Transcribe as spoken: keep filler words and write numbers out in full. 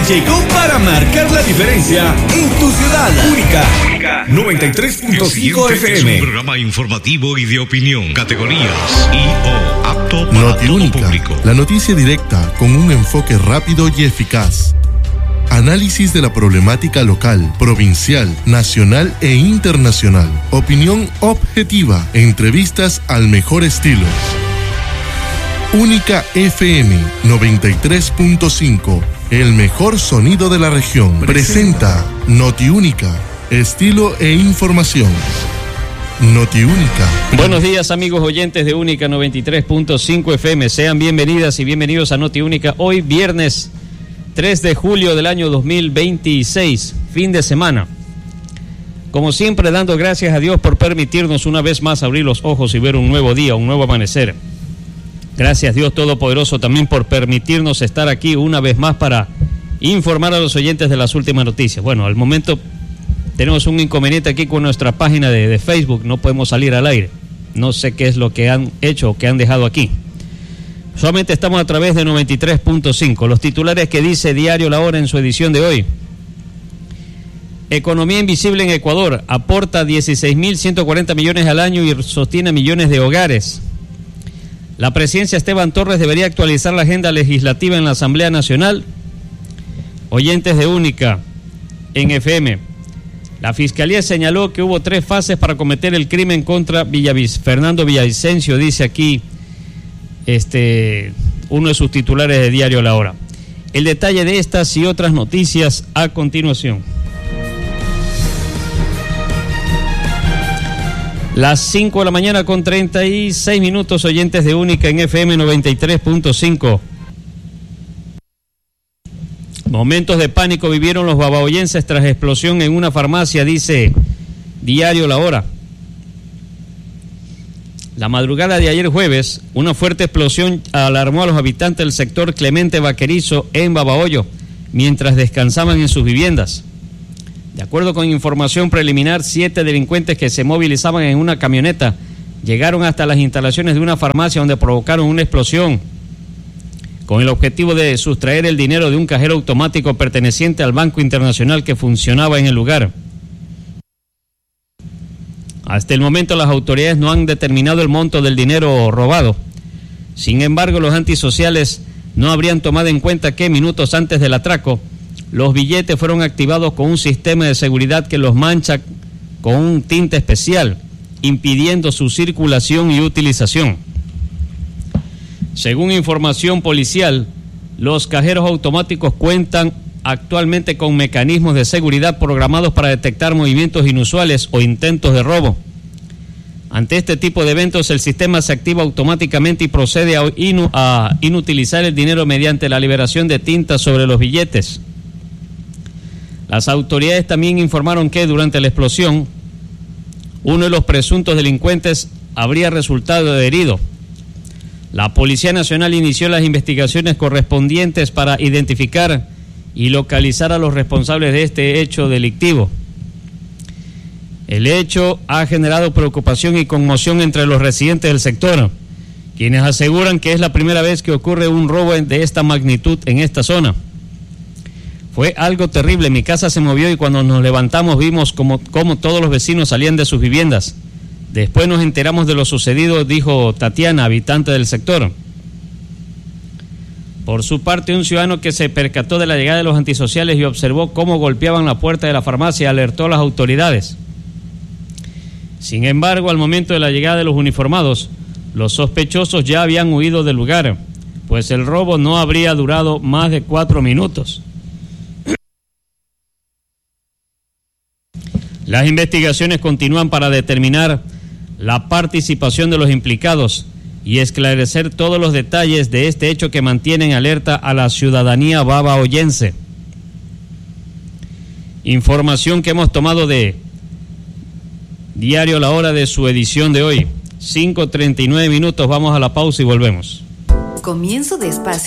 llegó para marcar la diferencia en tu ciudad. Única noventa y tres punto cinco F M. Es un programa informativo y de opinión. Categorías I O apto para Notiúnica, todo público. la noticia directa con un enfoque rápido y eficaz. Análisis de la problemática local, provincial, nacional e internacional. Opinión objetiva. Entrevistas al mejor estilo. Única F M noventa y tres punto cinco. El mejor sonido de la región. Presenta Notiúnica. Estilo e información. Notiúnica. Buenos días, amigos oyentes de Única noventa y tres punto cinco F M. Sean bienvenidas y bienvenidos a Notiúnica. Hoy viernes tres de julio del año dos mil veintiséis, fin de semana. Como siempre, dando gracias a Dios por permitirnos una vez más abrir los ojos y ver un nuevo día, un nuevo amanecer. Gracias, Dios Todopoderoso, también por permitirnos estar aquí una vez más para informar a los oyentes de las últimas noticias. Bueno, al momento tenemos un inconveniente aquí con nuestra página de, de Facebook, no podemos salir al aire. No sé qué es lo que han hecho o que han dejado aquí. Solamente estamos a través de noventa y tres punto cinco. Los titulares que dice Diario La Hora en su edición de hoy. Economía invisible en Ecuador. Aporta dieciséis mil ciento cuarenta millones al año y sostiene millones de hogares. La presidencia Esteban Torres debería actualizar la agenda legislativa en la Asamblea Nacional. Oyentes de Única en F M. La Fiscalía señaló que hubo tres fases para cometer el crimen contra Villavic- Fernando Villavicencio, dice aquí Este, uno de sus titulares de Diario La Hora. El detalle de estas y otras noticias a continuación. Las cinco de la mañana con treinta y seis minutos, oyentes de Única en F M noventa y tres punto cinco. Momentos de pánico vivieron los babaoyenses tras explosión en una farmacia, dice Diario La Hora. La madrugada de ayer jueves, una fuerte explosión alarmó a los habitantes del sector Clemente Vaquerizo en Babahoyo, mientras descansaban en sus viviendas. De acuerdo con información preliminar, siete delincuentes que se movilizaban en una camioneta llegaron hasta las instalaciones de una farmacia donde provocaron una explosión, con el objetivo de sustraer el dinero de un cajero automático perteneciente al Banco Internacional que funcionaba en el lugar. Hasta el momento las autoridades no han determinado el monto del dinero robado. Sin embargo, los antisociales no habrían tomado en cuenta que minutos antes del atraco, los billetes fueron activados con un sistema de seguridad que los mancha con un tinte especial, impidiendo su circulación y utilización. Según información policial, los cajeros automáticos cuentan actualmente con mecanismos de seguridad programados para detectar movimientos inusuales o intentos de robo. Ante este tipo de eventos, el sistema se activa automáticamente y procede a, inu- a inutilizar el dinero mediante la liberación de tinta sobre los billetes. Las autoridades también informaron que durante la explosión, uno de los presuntos delincuentes habría resultado herido. La Policía Nacional inició las investigaciones correspondientes para identificar y localizar a los responsables de este hecho delictivo. El hecho ha generado preocupación y conmoción entre los residentes del sector, quienes aseguran que es la primera vez que ocurre un robo de esta magnitud en esta zona. Fue algo terrible, mi casa se movió y cuando nos levantamos vimos como, como todos los vecinos salían de sus viviendas. Después nos enteramos de lo sucedido, dijo Tatiana, habitante del sector. Por su parte, un ciudadano que se percató de la llegada de los antisociales y observó cómo golpeaban la puerta de la farmacia alertó a las autoridades. Sin embargo, al momento de la llegada de los uniformados, los sospechosos ya habían huido del lugar, pues el robo no habría durado más de cuatro minutos. Las investigaciones continúan para determinar la participación de los implicados y esclarecer todos los detalles de este hecho que mantienen alerta a la ciudadanía babahoyense. Información que hemos tomado de Diario La Hora de su edición de hoy. cinco treinta y nueve minutos, vamos a la pausa y volvemos. Comienzo de espacio